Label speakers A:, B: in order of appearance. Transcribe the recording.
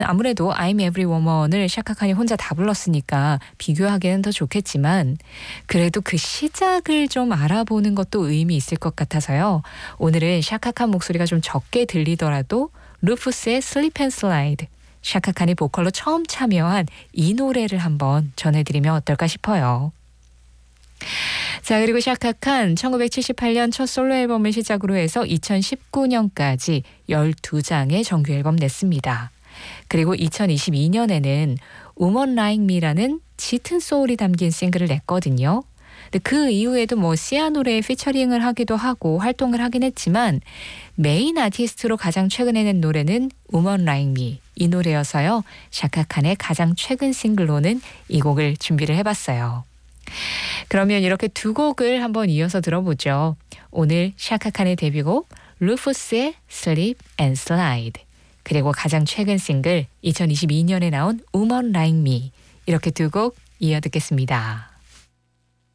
A: 아무래도 I'm Every Woman을 샤카칸이 혼자 다 불렀으니까 비교하기는 더 좋겠지만 그래도 그 시작을 좀 알아보는 것도 의미 있을 것 같아서요. 오늘은 샤카칸 목소리가 좀 적게 들리더라도 루푸스의 Slip and Slide, 샤카칸이 보컬로 처음 참여한 이 노래를 한번 전해드리면 어떨까 싶어요. 자, 그리고 샤카칸 1978년 첫 솔로 앨범을 시작으로 해서 2019년까지 12장의 정규 앨범 냈습니다. 그리고 2022년에는 Woman Like Me라는 짙은 소울이 담긴 싱글을 냈거든요. 근데 그 이후에도 시아 노래에 피처링을 하기도 하고 활동을 하긴 했지만 메인 아티스트로 가장 최근에 낸 노래는 Woman Like Me, 이 노래여서요. 샤카칸의 가장 최근 싱글로는 이 곡을 준비를 해봤어요. 그러면 이렇게 두 곡을 한번 이어서 들어보죠. 오늘 샤카칸의 데뷔곡 루푸스의 Slip and Slide, 그리고 가장 최근 싱글 2022년에 나온 Woman Like Me, 이렇게 두 곡 이어 듣겠습니다.